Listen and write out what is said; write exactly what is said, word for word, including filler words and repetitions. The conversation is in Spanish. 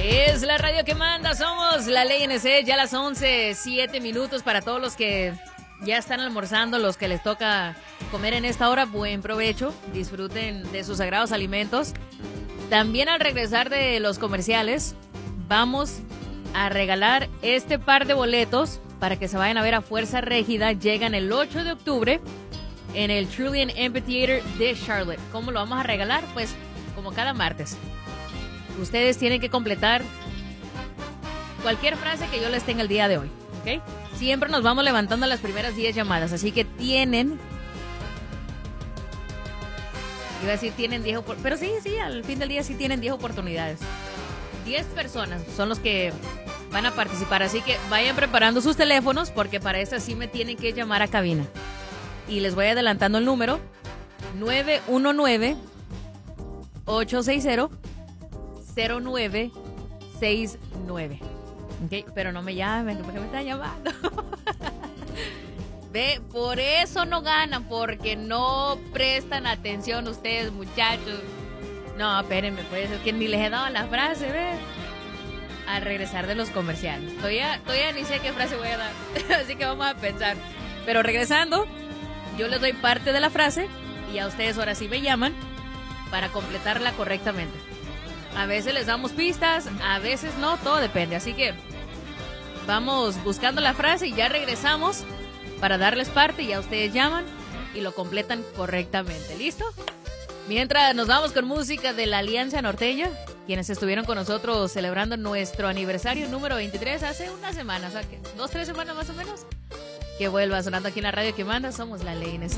Es la radio que manda, somos la Ley N C, ya a las once, siete minutos para todos los que ya están almorzando, los que les toca comer en esta hora, buen provecho, disfruten de sus sagrados alimentos. También al regresar de los comerciales, vamos a regalar este par de boletos para que se vayan a ver a Fuerza Régida. Llegan el ocho de octubre en el Trillium Amphitheater de Charlotte. ¿Cómo lo vamos a regalar? Pues como cada martes. Ustedes tienen que completar cualquier frase que yo les tenga el día de hoy, ¿ok? Siempre nos vamos levantando las primeras diez llamadas, así que tienen... Iba a decir tienen diez oportunidades, pero sí, sí, al fin del día sí tienen diez oportunidades. diez personas son los que van a participar, así que vayan preparando sus teléfonos porque para esta sí me tienen que llamar a cabina. Y les voy adelantando el número: nueve uno nueve, ocho seis cero, cero nueve seis nueve. Okay, pero no me llamen, porque me están llamando. Ve, por eso no ganan, porque no prestan atención ustedes, muchachos. No, espérenme, puede ser que ni les he dado la frase, ve. Al regresar de los comerciales. Todavía, todavía ni sé qué frase voy a dar, así que vamos a pensar. Pero regresando, yo les doy parte de la frase y a ustedes ahora sí me llaman para completarla correctamente. A veces les damos pistas, a veces no, todo depende. Así que vamos buscando la frase y ya regresamos para darles parte y ya ustedes llaman y lo completan correctamente. ¿Listo? Mientras nos vamos con música de la Alianza Norteña, quienes estuvieron con nosotros celebrando nuestro aniversario número veintitrés hace unas semanas, o sea, que dos, tres semanas más o menos, que vuelva sonando aquí en la radio que manda, somos la Ley N C.